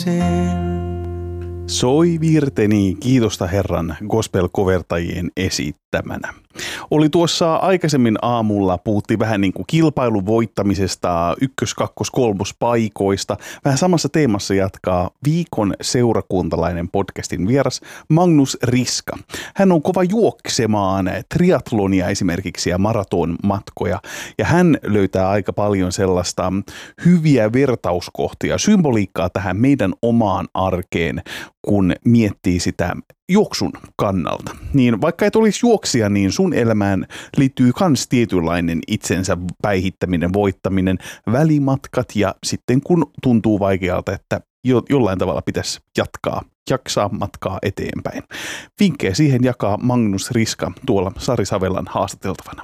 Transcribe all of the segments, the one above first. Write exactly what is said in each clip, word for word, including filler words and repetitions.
Soi virteni kiitosta Herran gospel-kovertajien esittämänä. Oli tuossa aikaisemmin aamulla, puhuttiin vähän niin kuin kilpailun voittamisesta, ykkös-, kakkos-, kolmospaikoista. Vähän samassa teemassa jatkaa viikon seurakuntalainen podcastin vieras Magnus Riska. Hän on kova juoksemaan triathlonia esimerkiksi ja maratonmatkoja. Ja hän löytää aika paljon sellaista hyviä vertauskohtia, symboliikkaa tähän meidän omaan arkeen, kun miettii sitä juoksun kannalta. Niin vaikka et olisi juoksija, niin sun elämään liittyy kans tietynlainen itsensä päihittäminen, voittaminen, välimatkat ja sitten kun tuntuu vaikealta, että jo, jollain tavalla pitäisi jatkaa, jaksaa matkaa eteenpäin. Vinkkejä siihen jakaa Magnus Riska tuolla Sari Savelan haastateltavana.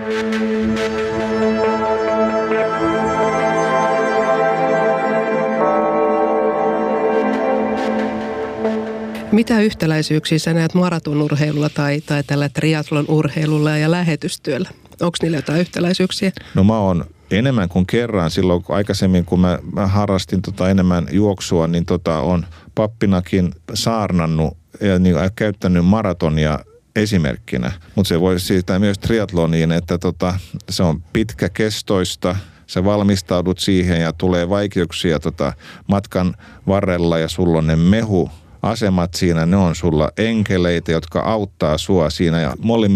Mitä yhtäläisyyksiä sä näet maratonurheilulla tai, tai tällä triathlon urheilulla ja lähetystyöllä? Onko niillä jotain yhtäläisyyksiä? No mä oon enemmän kuin kerran. Silloin aikaisemmin, kun mä, mä harrastin tota enemmän juoksua, niin tota on pappinakin saarnannut ja niin, käyttänyt maratonia esimerkkinä. Mutta se voi siirtää myös triathloniin, että tota, se on pitkäkestoista. Sä valmistaudut siihen ja tulee vaikeuksia tota matkan varrella ja sulla on ne mehu. Asemat siinä, ne on sulla enkeleitä, jotka auttaa sua siinä ja